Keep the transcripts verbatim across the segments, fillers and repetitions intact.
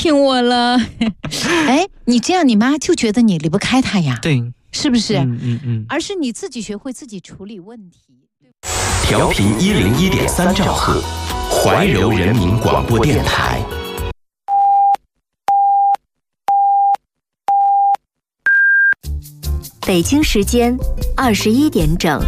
听我了。哎，你这样你妈就觉得你离不开她呀？ 对， 是不是？ 嗯嗯嗯。 而是你自己学会自己处理问题。 调频一零一点三兆赫，怀柔人民广播电台。 北京时间二十一点整。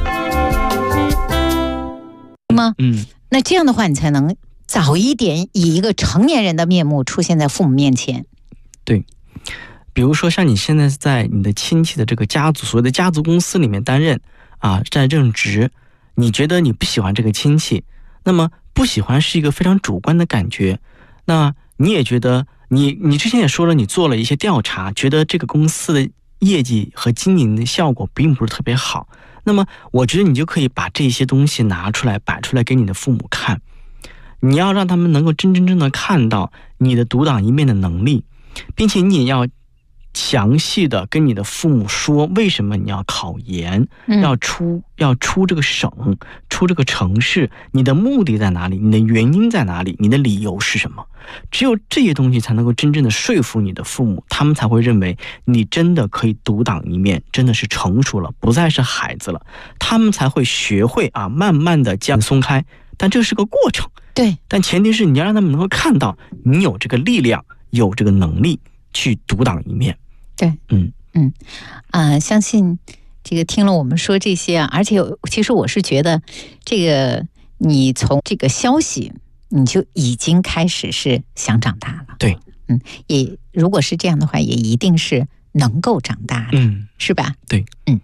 吗？ 嗯， 那这样的话，你才能早一点以一个成年人的面目出现在父母面前。 对，比如说像你现在在你的亲戚的这个家族，所谓的家族公司里面担任啊，在任职，你觉得你不喜欢这个亲戚，那么不喜欢是一个非常主观的感觉。那你也觉得你你之前也说了，你做了一些调查，觉得这个公司的业绩和经营的效果并不是特别好。那么我觉得你就可以把这些东西拿出来摆出来给你的父母看，你要让他们能够真真正的看到你的独当一面的能力，并且你也要详细的跟你的父母说为什么你要考研， 嗯、 要出要出这个省，出这个城市，你的目的在哪里，你的原因在哪里，你的理由是什么。只有这些东西才能够真正的说服你的父母，他们才会认为你真的可以独当一面，真的是成熟了，不再是孩子了，他们才会学会啊，慢慢的将松开。但这是个过程， 对， 但前提是你要让他们能够看到你有这个力量，有这个能力去独当一面。 对， 嗯嗯啊、呃，相信这个听了我们说这些啊，而且其实我是觉得，这个你从这个消息，你就已经开始是想长大了。 对， 嗯，也如果是这样的话，也一定是能够长大的， 嗯， 是吧？ 对， 嗯。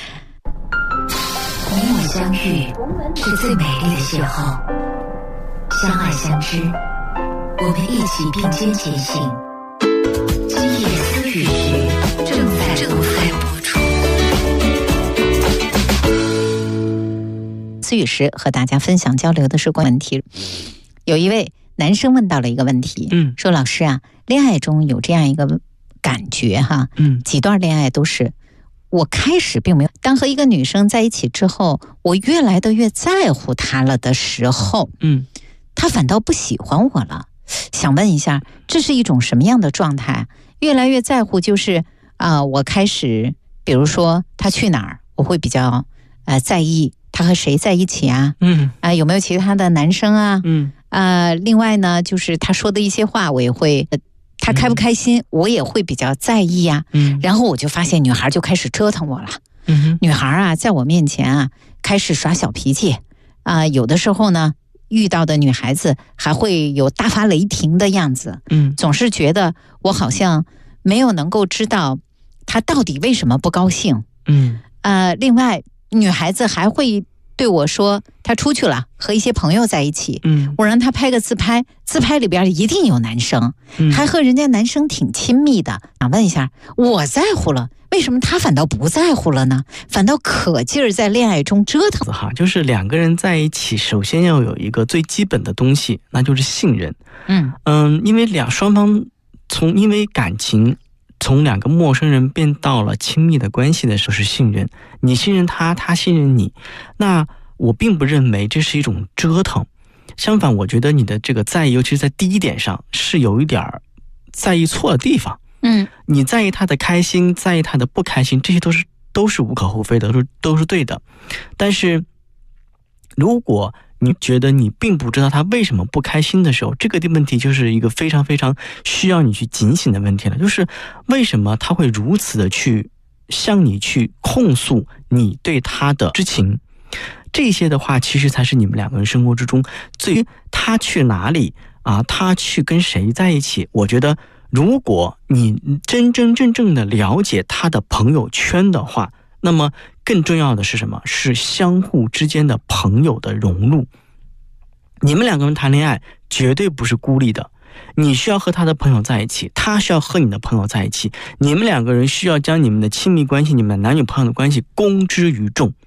你我相遇是最美丽的邂逅，相爱相知，我们一起并肩前行。今夜思雨时正在正在播出。 思雨时和大家分享交流的是关于问题。有一位男生问到了一个问题， 嗯， 说老师啊，恋爱中有这样一个感觉哈， 嗯， 几段恋爱都是我开始并没有，当和一个女生在一起之后，我越来的越在乎她了的时候， 嗯， 她反倒不喜欢我了。想问一下，这是一种什么样的状态？越来越在乎，就是啊、呃，我开始，比如说他去哪儿，我会比较呃在意他和谁在一起啊， 嗯啊、呃、有没有其他的男生啊， 嗯呃，另外呢，就是他说的一些话，我也会，呃、他开不开心，嗯、我也会比较在意呀、啊。 嗯， 然后我就发现女孩就开始折腾我了。 嗯， 女孩啊，在我面前啊，开始耍小脾气啊、呃，有的时候呢。遇到的女孩子还会有大发雷霆的样子， 嗯， 总是觉得我好像没有能够知道她到底为什么不高兴， 嗯， 呃，另外女孩子还会对我说，她出去了，和一些朋友在一起， 嗯， 我让她拍个自拍，自拍里边一定有男生， 嗯、 还和人家男生挺亲密的。想问一下，我在乎了，为什么他反倒不在乎了呢？反倒可劲儿在恋爱中折腾。 哈，就是两个人在一起，首先要有一个最基本的东西，那就是信任。 嗯嗯，因为两双方从因为感情从两个陌生人变到了亲密的关系的时候是信任，你信任他，他信任你。那我并不认为这是一种折腾，相反，我觉得你的这个在意，尤其是在第一点上，是有一点在意错的地方。 嗯， 你在意他的开心，在意他的不开心，这些都是都是无可厚非的，都是都是对的。但是，如果你觉得你并不知道他为什么不开心的时候，这个问题就是一个非常非常需要你去警醒的问题了。就是为什么他会如此的去向你去控诉你对他的知情？这些的话，其实才是你们两个人生活之中最他去哪里啊，他去跟谁在一起？我觉得。如果你真真正正的了解他的朋友圈的话，那么更重要的是什么？是相互之间的朋友的融入。你们两个人谈恋爱绝对不是孤立的，你需要和他的朋友在一起，他需要和你的朋友在一起，你们两个人需要将你们的亲密关系，你们的男女朋友的关系公之于众。